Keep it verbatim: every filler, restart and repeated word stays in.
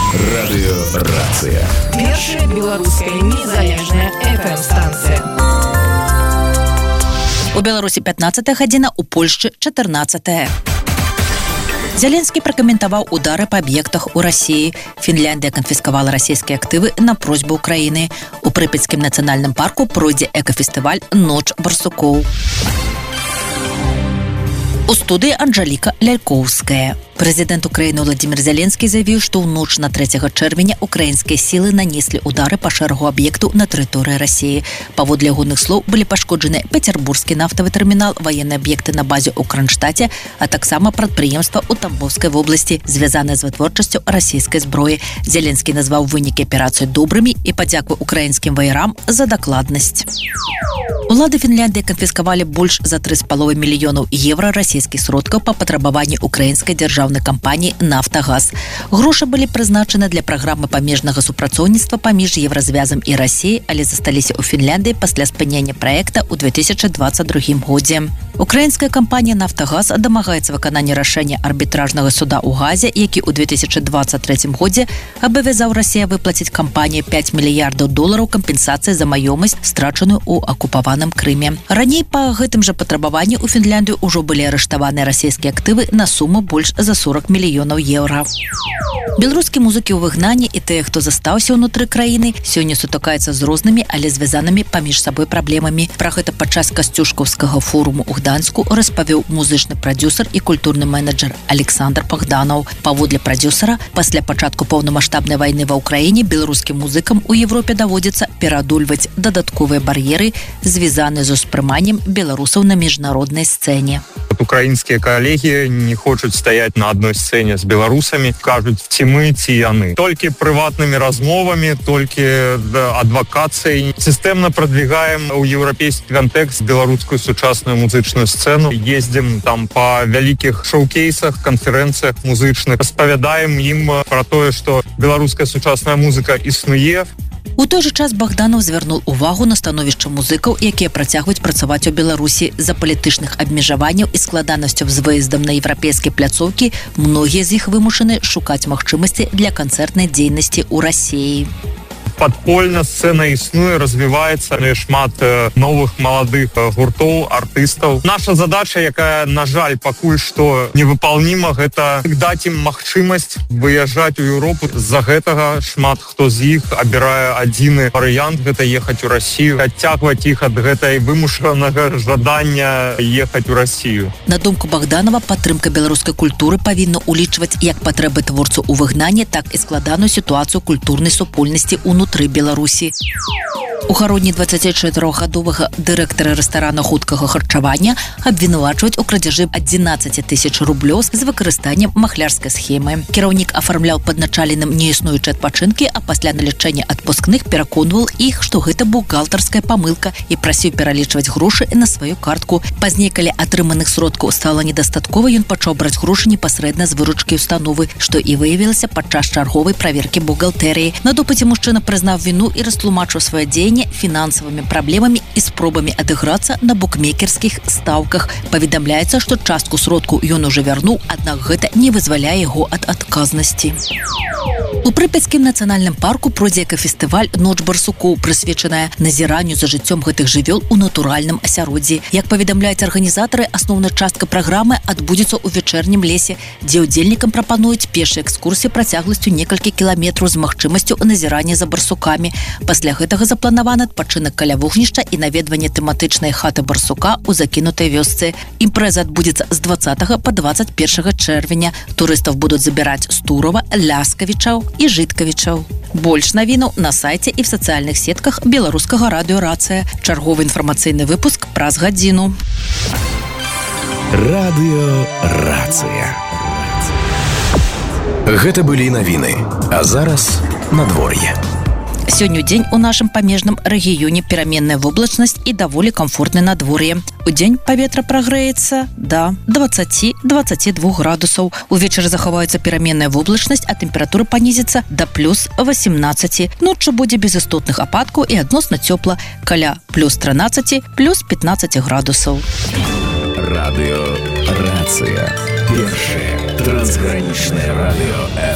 Радыёрацыя. Першая беларуская незалежная эф эм-станцыя. У Беларусі пятнадцатая гадзіна, у Польшчы чатырнаццатая. Зеленскі пракаментаваў удары па аб'ектах у Расіі. Фінляндыя канфіскавала расійскія актывы на просьбу Украіны. У Прыпяцкім нацыянальным парку пройдзе экафестываль «Ноч барсукоў». У студыі Анжэліка Лялькоўская. Прэзідэнт Украіны Владзімір Зеленскі заявіў, што ў ноч на трэцяга чэрвеня украінскія сілы нанеслі удары па шэрагу аб'ектаў на тэрыторыі Расіі. Паводле ягоных слоў былі пашкоджаны Пецярбургскі нафтавы тэрмінал, ваенныя аб'екты на базе ў Кронштадце, а таксама прадпрыемства ў Тамбовскай вобласці, звязаныя з вытворчасцю расійскай зброі. Зеленскі назваў вынікі аперацыі добрымі і падзякуе украінскім ваярам за дакладнасць. Улады Фінляндыі канфіскавалі больш за тры з паловай мільёнаў еўра расійскіх сродкаў па патрабаванні украінскай дзяржаўнай кампаніі «Нафтагаз». Грошы былі прызначаны для праграмы памежнага супрацоўніцтва паміж Еўразвязам і Расіяй, але засталіся ў Фінляндыі пасля спынення праекта ў две тысячы дваццаць другім годзе. Украінская кампанія «Нафтагаз» дамагаецца выканання рашэння арбітражнага суда ў Газе, які ў две тысячы дваццаць трэцім годзе абавязаў Расія выплаціць кампаніі пяць мільярдаў долараў кампенсацыі за маёмасць, страчаную ў акупаваным Крыме. Раней па гэтым жа патрабаванні ў Фінляндыю ўжо былі арыштаваныя расійскія актывы на суму больш за сорок мільёнаў еўра. Беларускія музыкі ў выгнанні і тыя, хто застаўся ўнутры краіны, сёння сутыкаюцца з рознымі, але звязанымі паміж сабой праблемамі. Пра гэта падчас касцюшкаўскага форуму ў Гданьску распавёў музычны прадзюсар і культурны менеджер Александр Пахданаў. Паводле прадзюсара, пасля пачатку поўнамаштабнай вайны ва ўкраіне беларускім музыкам у Европе даводзіцца пераадольваць дадатковыя бар'еры, звязаныя з успрыманнем беларусаў на міжнароднай сцэне. Украінскія калегі не хочуць стаяць на адной сцэне з беларусамі, кажуць, ці мы, ці яны. Толькі прыватнымі размовамі, толькі адвакацыяй. Сістэмна прадвігаем у еўрапейскі кантэкст беларускую сучасную музычную сцэну. Ездзім там па вялікіх шоу-кейсах, канферэнцыях музычных. Распавядаем ім пра тое, што беларуская сучасная музыка існуе. У той жа час Богданов звярнуў увагу на становішча музыкаў, якія працягваюць працаваць у Беларусі. З-за палітычных абмежаванняў і складанасцяў з выездам на еўрапейскія пляцоўкі многія з іх вымушаны шукаць магчымасці для канцэртнай дзейнасці ў Расіі. Падпольна сцэна існуе, развіваецца шмат новых маладых гуртоў, артыстаў. Наша задача, якая, на жаль, пакуль што невыпалніма, гэта даць ім магчымасць выязджаць у Еўропу. З-за гэтага шмат хто з іх абірае адзіны варыянт, гэта ехаць у Расію, адцягваць іх ад гэтай вымушанага жадання ехаць у Расію. На думку Богданова, падтрымка беларускай культуры павінна ўлічваць як патрэбы творцу ў выгнанні, так і складаную сітуацыю культурнай супольнасці ўнутры Беларусі. У гародні дваццацічатырохгадовага дырэктара рэстарана хуткага харчавання абвінавачваюць у крадзяжы адзінаццаць тысяч рублёў з выкарыстаннем махлярскай схемы. Кіраўнік афармляў падначаленым неіснуючыя адпачынкі, а пасля налічэння адпускных пераконваў іх, што гэта бухгалтарская памылка, і прасіў пералічваць грошы на сваю картку. Пазней, калі атрыманых сродкаў стала недастаткова, ён пачаў браць грошы непасрэдна з выручкі ўстановы, што і выявілася падчас чарговай праверкі бухгалтэрыі. На допыце мужчына прызнаў віну і растлумачыў свае дзеянні фінансавымі праблемамі і спробамі адыграцца на букмекерскіх стаўках. Паведамляецца, што частку сродку ён ужо вярнуў, аднак гэта не вызваляе яго ад адказнасці. У Прыпяцкім нацыянальным парку пройдзе экафестываль «Ноч барсукоў», прысвечаная назіранню за жыццём гэтых жывёл у натуральным асяроддзі. Як паведамляюць арганізатары, асноўная частка праграмы адбудзецца ў вечэрнім лесе, дзе ўдзельнікам прапануюць пешыя экскурсіі працягласцю некалькі кіламетраў з магчымасцю назірання за барсукамі. Пасля гэтага запланаваны адпачынак каля вогнішча і наведванне тэматычнай хаты барсука ў закінутай вёсцы. Імпрэза адбудзецца з дваццатага па дваццаць першага чэрвеня. Турыстаў будуць забіраць з Турова, Ляскавічаў і Жыткавічаў. Больш навінаў на сайце і в сацыяльных сетках беларускага радыёрацыя. Чарговы інфармацыйны выпуск праз гадзіну. Радыёрацыя. Гэта былі навіны, а зараз надвор'е. Сёння дзень у нашым памежным рэгіёне пераменная воблачнасць і даволі камфортнае надвор'е. У дзень паветра прагрэецца да дваццаці-дваццаці двух градусаў. Увечары захаваецца пераменная воблачнасць, а тэмпература панізіцца да плюс васемнаццаці. Ноччу будзе без істотных ападкаў і адносна цёпла, каля плюс трынаццаці, плюс пятнаццаці градусаў. Радыёрацыя. Першае трансгранічнае радыё